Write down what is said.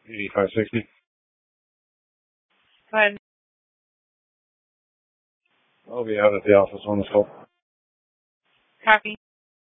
8560. Go ahead. I'll be out at the office on this call. Copy.